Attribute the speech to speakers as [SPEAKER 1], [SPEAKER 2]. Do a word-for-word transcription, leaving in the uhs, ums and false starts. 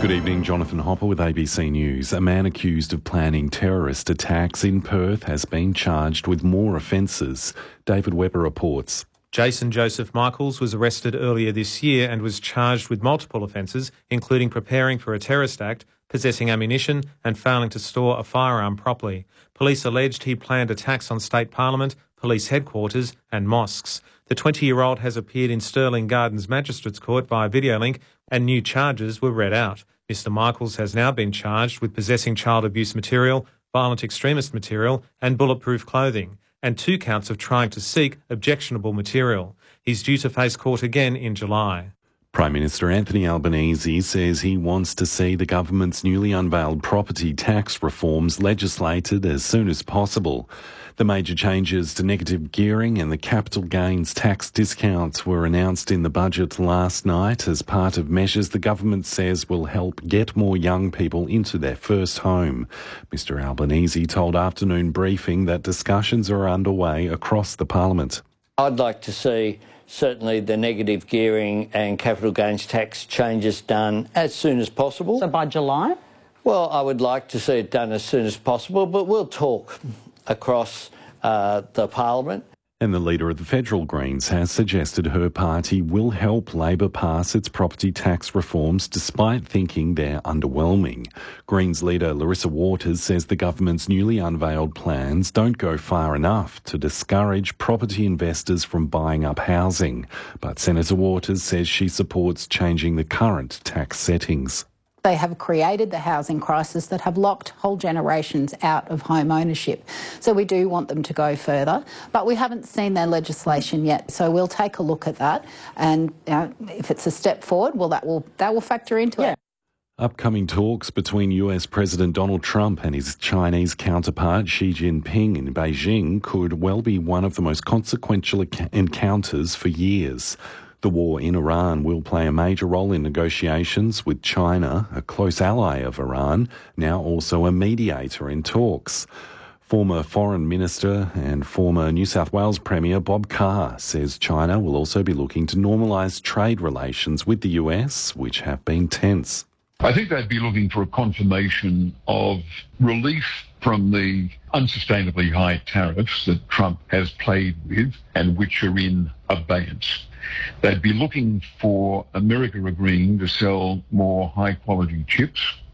[SPEAKER 1] Good evening, Jonathan Hopper with A B C News. A man accused of planning terrorist attacks in Perth has been charged with more offences. David Webber reports.
[SPEAKER 2] Jason Joseph Michaels was arrested earlier this year and was charged with multiple offences, including preparing for a terrorist act, possessing ammunition and failing to store a firearm properly. Police alleged he planned attacks on state parliament, police headquarters and mosques. The twenty-year-old has appeared in Stirling Gardens Magistrates Court via video link and new charges were read out. Mister Michaels has now been charged with possessing child abuse material, violent extremist material and bulletproof clothing, and two counts of trying to seek objectionable material. He's due to face court again in July.
[SPEAKER 1] Prime Minister Anthony Albanese says he wants to see the government's newly unveiled property tax reforms legislated as soon as possible. The major changes to negative gearing and the capital gains tax discounts were announced in the budget last night as part of measures the government says will help get more young people into their first home. Mister Albanese told Afternoon Briefing that discussions are underway across the parliament.
[SPEAKER 3] I'd like to see certainly the negative gearing and capital gains tax changes done as soon as possible.
[SPEAKER 4] So by July?
[SPEAKER 3] Well, I would like to see it done as soon as possible, but we'll talk across uh, the parliament.
[SPEAKER 1] And the leader of the Federal Greens has suggested her party will help Labor pass its property tax reforms despite thinking they're underwhelming. Greens leader Larissa Waters says the government's newly unveiled plans don't go far enough to discourage property investors from buying up housing. But Senator Waters says she supports changing the current tax settings.
[SPEAKER 4] They have created the housing crisis that have locked whole generations out of home ownership. So we do want them to go further, but we haven't seen their legislation yet. So we'll take a look at that, and you know, if it's a step forward, well, that will that will factor into
[SPEAKER 3] yeah.
[SPEAKER 4] it.
[SPEAKER 1] Upcoming talks between U S President Donald Trump and his Chinese counterpart Xi Jinping in Beijing could well be one of the most consequential encounters for years. The war in Iran will play a major role in negotiations, with China, a close ally of Iran, now also a mediator in talks. Former Foreign Minister and former New South Wales Premier Bob Carr says China will also be looking to normalise trade relations with the U S, which have been tense.
[SPEAKER 5] I think they'd be looking for a confirmation of relief from the unsustainably high tariffs that Trump has played with and which are in abeyance. They'd be looking for America agreeing to sell more high-quality chips